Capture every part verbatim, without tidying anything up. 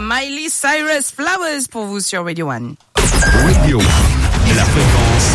Miley Cyrus, Flowers pour vous sur Radio One. Radio One, la fréquence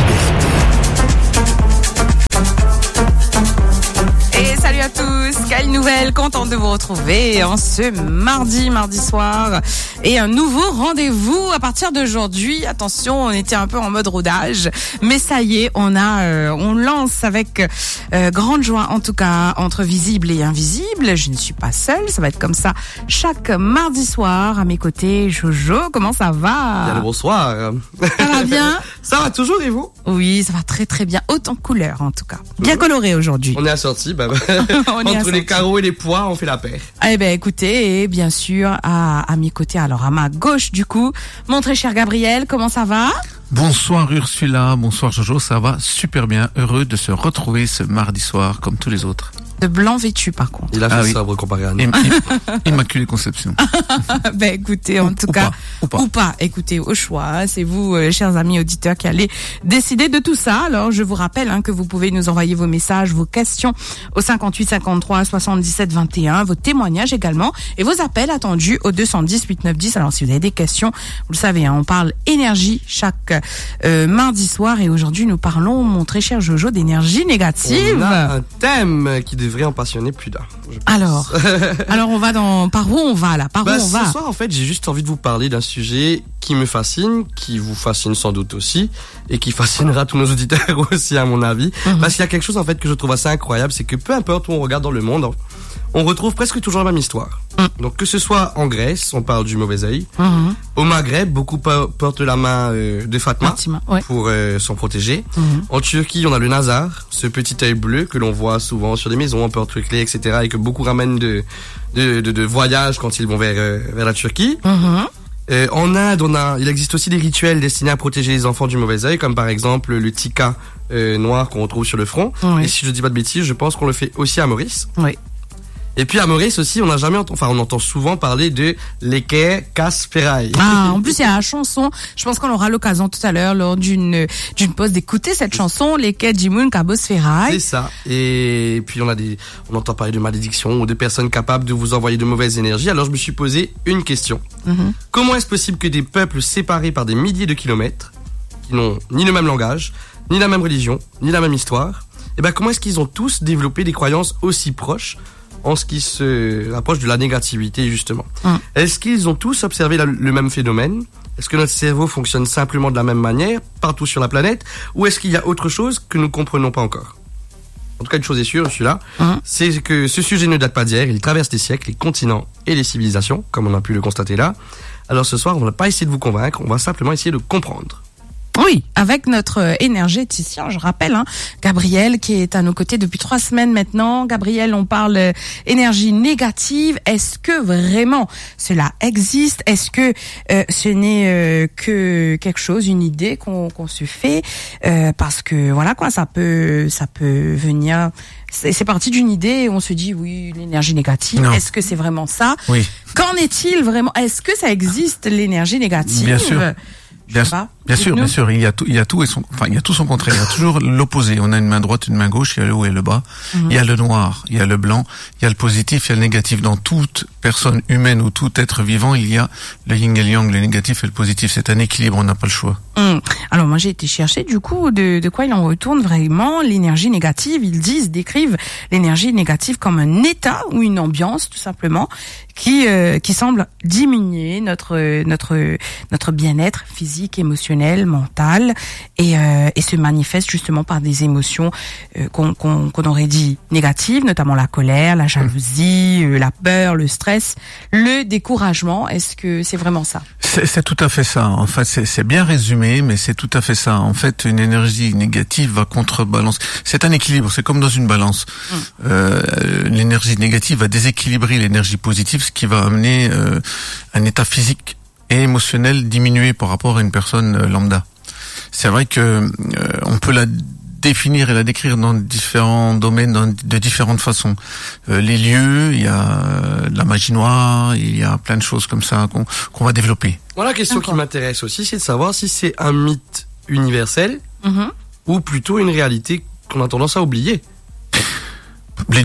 Et salut à tous, quelle nouvelle, contente de vous retrouver en ce mardi, mardi soir. Et un nouveau rendez-vous à partir d'aujourd'hui. Attention, on était un peu en mode rodage, mais ça y est, on a, euh, on lance avec euh, grande joie, en tout cas, entre visible et invisible. Je ne suis pas seule, ça va être comme ça chaque mardi soir. À mes côtés, Jojo, comment ça va? Bien le bonsoir. Ça va bien? Ça va toujours et vous? Oui, ça va très très bien, haute en couleur en tout cas. Bien coloré aujourd'hui. On est assortis, bah, On est entre assortis. les carreaux et les pois, on fait la paire. Eh ben écoutez, et bien sûr à, à mes côtés, alors à ma gauche du coup, mon très cher Gabriel, comment ça va? Bonsoir Ursula, bonsoir Jojo, ça va super bien, heureux de se retrouver ce mardi soir comme tous les autres. De blanc vêtu par contre. Il a fait Ah oui. sobre comparé à nous. Im- im- Immaculée Conception. Ben écoutez, en Ou- tout ou cas, pas, ou pas. ou pas, écoutez, au choix, hein, c'est vous, euh, chers amis auditeurs, qui allez décider de tout ça. Alors je vous rappelle hein, que vous pouvez nous envoyer vos messages, vos questions au cinquante-huit cinquante-trois soixante-dix-sept vingt et un, vos témoignages également, et vos appels attendus au deux cent dix huit neuf dix. Alors si vous avez des questions, vous le savez, hein, on parle énergie chaque euh, mardi soir, et aujourd'hui nous parlons, mon très cher Jojo, d'énergie négative. On a un thème qui devrait en passionner plus d'un. je pense. Alors, alors on va dans, par où on va là, par Bah, où on ce va? soir, en fait, j'ai juste envie de vous parler d'un sujet qui me fascine, qui vous fascine sans doute aussi, et qui fascinera tous nos auditeurs aussi, à mon avis. Mhm. Parce qu'il y a quelque chose, en fait, que je trouve assez incroyable, c'est que peu importe où on regarde dans le monde, on retrouve presque toujours la même histoire. Mhm. Donc, que ce soit en Grèce, on parle du mauvais œil. Mhm. Au Maghreb, beaucoup po- portent la main euh, de Fatma Fatima, ouais. pour euh, s'en protéger. Mhm. En Turquie, on a le nazar, ce petit œil bleu que l'on voit souvent sur des maisons, en porte-clés, et cetera, et que beaucoup ramènent de de, de, de voyages quand ils vont vers euh, vers la Turquie. Mhm. Euh, en Inde, on a, il existe aussi des rituels destinés à protéger les enfants du mauvais œil, comme par exemple le tika euh, noir qu'on retrouve sur le front. Oui. Et si je dis pas de bêtises, je pense qu'on le fait aussi à Maurice. Oui. Et puis à Maurice aussi, on n'a jamais, ent- enfin, on entend souvent parler de l'Eke Kasperai. Ah, en plus, il y a la chanson. Je pense qu'on aura l'occasion tout à l'heure, lors d'une, d'une pause, d'écouter cette chanson, Les Quais Jimoun Kabos C'est Ferraille. ça. Et puis on a des, on entend parler de malédiction ou de personnes capables de vous envoyer de mauvaises énergies. Alors je me suis posé une question. Mhm. Comment est-ce possible que des peuples séparés par des milliers de kilomètres, qui n'ont ni le même langage, ni la même religion, ni la même histoire, eh ben comment est-ce qu'ils ont tous développé des croyances aussi proches en ce qui se rapproche de la négativité justement? Mm. Est-ce qu'ils ont tous observé la- le même phénomène? Est-ce que notre cerveau fonctionne simplement de la même manière partout sur la planète, ou est-ce qu'il y a autre chose que nous comprenons pas encore? En tout cas, une chose est sûre, je suis là, Mhm. c'est que ce sujet ne date pas d'hier, il traverse les siècles, les continents et les civilisations, comme on a pu le constater là. Alors ce soir, on va pas essayer de vous convaincre, on va simplement essayer de comprendre. Oui, avec notre euh, énergéticien, je rappelle, hein, Gabriel, qui est à nos côtés depuis trois semaines maintenant. Gabriel, on parle euh, énergie négative. Est-ce que vraiment cela existe? Est-ce que euh, ce n'est euh, que quelque chose, une idée qu'on qu'on se fait? Euh, parce que voilà quoi, ça peut, ça peut venir. C'est c'est parti d'une idée et on se dit oui, l'énergie négative. Non. Est-ce que c'est vraiment ça? Oui, Qu'en est-il vraiment? Est-ce que ça existe l'énergie négative? Bien sûr. Je bien, sais pas. bien sûr, Dites-nous. bien sûr. Il y a tout, il y a tout et son, enfin, il y a tout son contraire. Il y a toujours l'opposé. On a une main droite, une main gauche. Il y a le haut et le bas. Mhm. Il y a le noir, il y a le blanc, il y a le positif, il y a le négatif. Dans toute personne humaine ou tout être vivant, il y a le yin et le yang, le négatif et le positif. C'est un équilibre. On n'a pas le choix. Hum. Alors moi j'ai été chercher du coup de, de quoi il en retourne vraiment l'énergie négative. Ils disent, décrivent l'énergie négative comme un état ou une ambiance tout simplement qui euh, qui semble diminuer notre notre notre bien-être physique, émotionnel, mental et euh, et se manifeste justement par des émotions euh, qu'on qu'on qu'on aurait dit négatives, notamment la colère, la jalousie, euh, la peur, le stress, le découragement. Est-ce que c'est vraiment ça? C'est, c'est tout à fait ça. En fait, c'est, c'est bien résumé, mais c'est tout à fait ça. En fait, une énergie négative va contrebalancer. C'est un équilibre. C'est comme dans une balance. Mm. Euh, l'énergie négative va déséquilibrer l'énergie positive, ce qui va amener euh, un état physique et émotionnel diminué par rapport à une personne euh, lambda. C'est vrai que euh, on peut la définir et la décrire dans différents domaines, dans, de différentes façons. Euh, les lieux, il y a euh, de la magie noire, il y a plein de choses comme ça qu'on, qu'on va développer. Voilà, la question D'accord. qui m'intéresse aussi, c'est de savoir si c'est un mythe universel Mhm. ou plutôt une réalité qu'on a tendance à oublier. Les deux.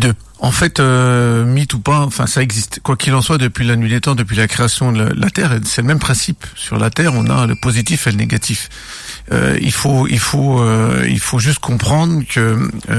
En fait, euh, mythe ou pas, enfin ça existe. Quoi qu'il en soit, depuis la nuit des temps, depuis la création de la Terre, c'est le même principe. Sur la Terre, on a le positif et le négatif. Euh, il faut, il faut, euh, il faut juste comprendre que euh,